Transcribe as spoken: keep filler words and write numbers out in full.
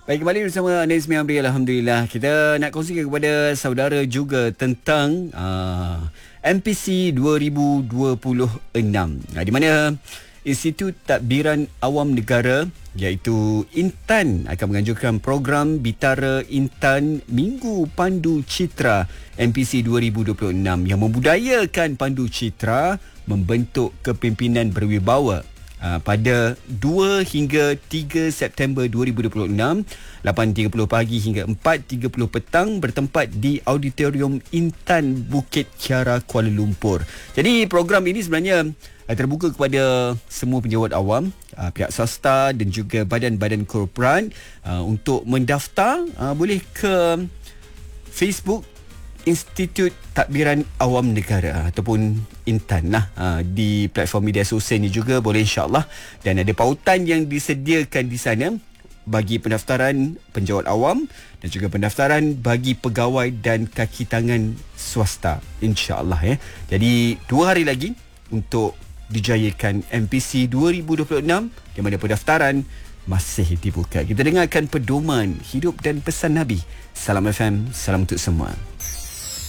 Baik, kembali bersama Nazmi Amri. Alhamdulillah, kita nak kongsikan kepada saudara juga tentang uh, M P C dua ribu dua puluh enam, uh, di mana Institut Tadbiran Awam Negara iaitu Intan akan menganjurkan program Bitara Intan Minggu Pandu Citra M P C dua ribu dua puluh enam yang membudayakan pandu citra membentuk kepimpinan berwibawa. Uh, pada dua hingga tiga September dua ribu dua puluh enam, lapan tiga puluh pagi hingga empat tiga puluh petang, bertempat di Auditorium Intan Bukit Kiara, Kuala Lumpur. Jadi program ini sebenarnya uh, terbuka kepada semua penjawat awam, uh, pihak swasta dan juga badan-badan korporat uh, untuk mendaftar. Uh, boleh ke Facebook Institut Tadbiran Awam Negara ataupun Intan lah, ha, di platform media sosial ni juga boleh, insyaAllah. Dan ada pautan yang disediakan di sana bagi pendaftaran penjawat awam dan juga pendaftaran bagi pegawai dan kaki tangan swasta, insyaAllah ya. Jadi dua hari lagi untuk dijayakan M P C dua ribu dua puluh enam di mana pendaftaran masih dibuka. Kita dengarkan pedoman hidup dan pesan Nabi. Salam F M, salam untuk semua.